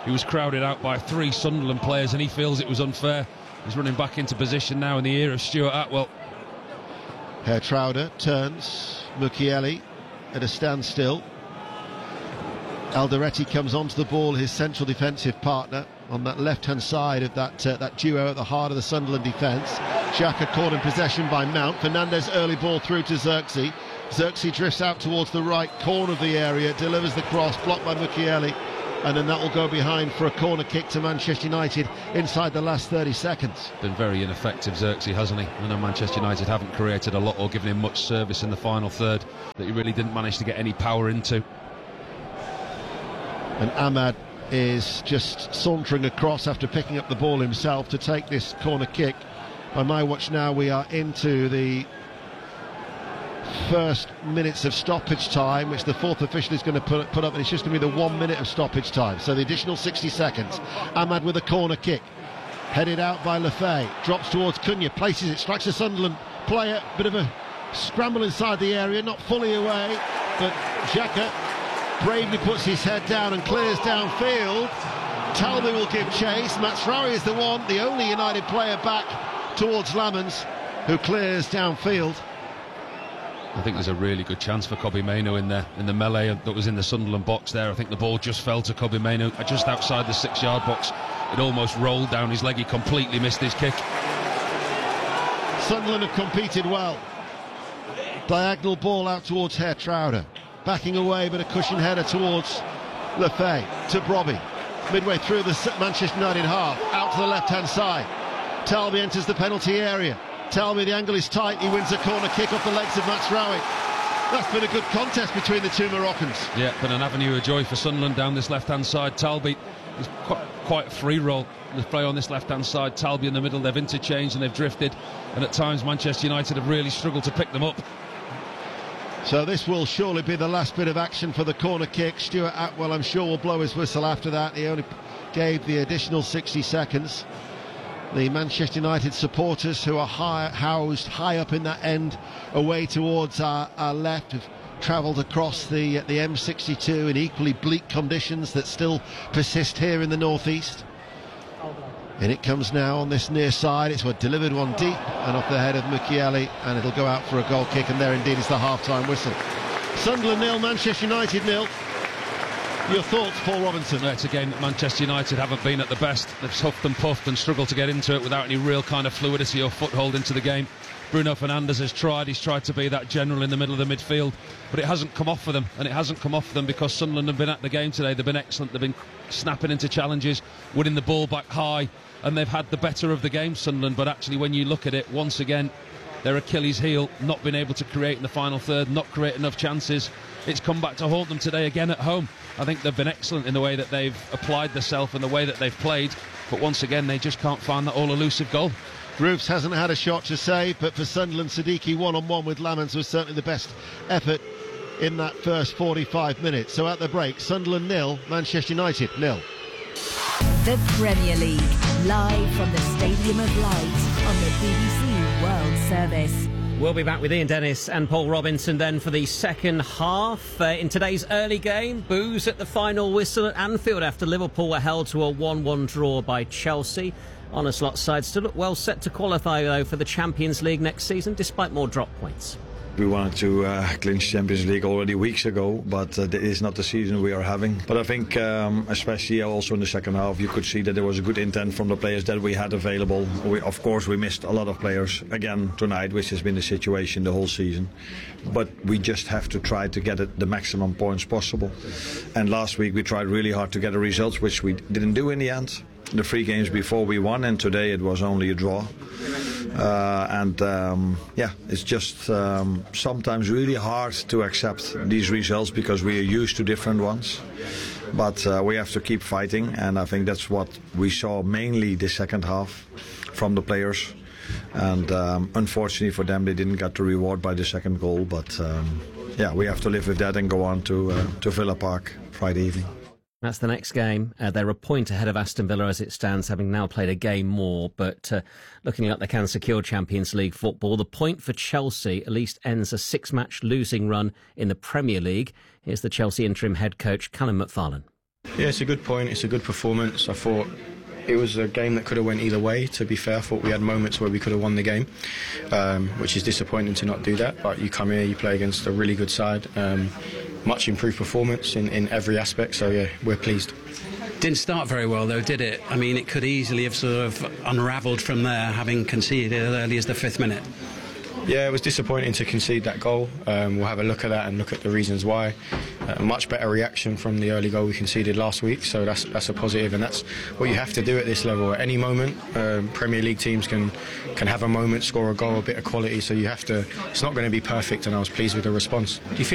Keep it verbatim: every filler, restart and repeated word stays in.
He was crowded out by three Sunderland players and he feels it was unfair. He's running back into position now in the ear of Stuart Atwell. Hertrauder turns, Mukiele at a standstill. Alderete comes onto the ball, his central defensive partner, on that left-hand side of that uh, that duo at the heart of the Sunderland defence. Xhaka caught in possession by Mount. Fernandez early ball through to Xerxes. Xerxes drifts out towards the right corner of the area, delivers the cross, blocked by Mukiele, and then that will go behind for a corner kick to Manchester United inside the last thirty seconds. Been very ineffective, Xerxes, hasn't he? I know Manchester United haven't created a lot or given him much service in the final third that he really didn't manage to get any power into. And Ahmad is just sauntering across after picking up the ball himself to take this corner kick. By my watch now, we are into the first minutes of stoppage time, which the fourth official is going to put, put up, and it's just going to be the one minute of stoppage time, so the additional sixty seconds. Ahmad with a corner kick, headed out by Lefay, drops towards Cunha, places it, strikes a Sunderland player, bit of a scramble inside the area, not fully away, but Xhaka bravely puts his head down and clears downfield. Talby will give chase. Mazraoui is the one, the only United player back towards Lamens, who clears downfield. I think there's a really good chance for Kobbie Mainoo in there, in the melee that was in the Sunderland box there. I think the ball just fell to Kobbie Mainoo just outside the six-yard box. It almost rolled down his leg. He completely missed his kick. Sunderland have competed well. Diagonal ball out towards Hertrauder. Backing away, but a cushion header towards Lefay, to Brobby. Midway through the Manchester United half, out to the left-hand side. Talby enters the penalty area. Talby, the angle is tight, he wins a corner kick off the legs of Mazraoui. That's been a good contest between the two Moroccans. Yeah, been an avenue of joy for Sunderland down this left-hand side. Talby is quite, quite a free roll. The play on this left-hand side, Talby in the middle, they've interchanged and they've drifted, and at times Manchester United have really struggled to pick them up. So this will surely be the last bit of action for the corner kick. Stuart Atwell, I'm sure, will blow his whistle after that. He only gave the additional sixty seconds. The Manchester United supporters, who are high, housed high up in that end, away towards our, our left, have travelled across the, the M sixty-two in equally bleak conditions that still persist here in the northeast. And it comes now on this near side. It's a delivered one deep and off the head of Mukiele, and it'll go out for a goal kick, and there indeed is the half-time whistle. Sunderland nil, Manchester United nil. Your thoughts, Paul Robinson? Yeah, it's a game that Manchester United haven't been at the best. They've huffed and puffed and struggled to get into it without any real kind of fluidity or foothold into the game. Bruno Fernandes has tried, he's tried to be that general in the middle of the midfield, but it hasn't come off for them, and it hasn't come off for them because Sunderland have been at the game today. They've been excellent, they've been snapping into challenges, winning the ball back high, and they've had the better of the game, Sunderland. But actually, when you look at it, once again, their Achilles heel, not being able to create in the final third, not create enough chances. It's come back to haunt them today again at home. I think they've been excellent in the way that they've applied themselves and the way that they've played, but once again, they just can't find that all-elusive goal. Roofs hasn't had a shot to save, but for Sunderland, Siddiqui one-on-one with Lamens was certainly the best effort in that first forty-five minutes. So at the break, Sunderland nil, Manchester United nil. The Premier League, live from the Stadium of Light on the B B C World Service. We'll be back with Ian Dennis and Paul Robinson then for the second half. Uh, in today's early game, boos at the final whistle at Anfield after Liverpool were held to a one one draw by Chelsea. Honest side still look well set to qualify, though, for the Champions League next season, despite more drop points. We wanted to uh, clinch Champions League already weeks ago, but uh, it is not the season we are having. But I think, um, especially also in the second half, you could see that there was a good intent from the players that we had available. We, of course, we missed a lot of players again tonight, which has been the situation the whole season. But we just have to try to get it the maximum points possible. And last week we tried really hard to get the results, which we didn't do in the end. The three games before we won, and today it was only a draw. Uh, and um, yeah, it's just um, sometimes really hard to accept these results because we are used to different ones. But uh, we have to keep fighting, and I think that's what we saw mainly the second half from the players. And um, unfortunately for them, they didn't get the reward by the second goal. But um, yeah, we have to live with that and go on to uh, to Villa Park Friday evening. That's the next game. Uh, they're a point ahead of Aston Villa as it stands, having now played a game more. But uh, looking like they can secure Champions League football, the point for Chelsea at least ends a six-match losing run in the Premier League. Here's the Chelsea interim head coach, Callum McFarlane. Yeah, it's a good point. It's a good performance. I thought it was a game that could have went either way, to be fair. I thought we had moments where we could have won the game, um, which is disappointing to not do that. But you come here, you play against a really good side. Um, much improved performance in, in every aspect. So, yeah, we're pleased. Didn't start very well, though, did it? I mean, it could easily have sort of unravelled from there, having conceded as early as the fifth minute. Yeah, it was disappointing to concede that goal. Um, we'll have a look at that and look at the reasons why. Uh, a much better reaction from the early goal we conceded last week, so that's that's a positive, and that's what you have to do at this level. At any moment, um, Premier League teams can can have a moment, score a goal, a bit of quality. So you have to. It's not going to be perfect, and I was pleased with the response. Do you feel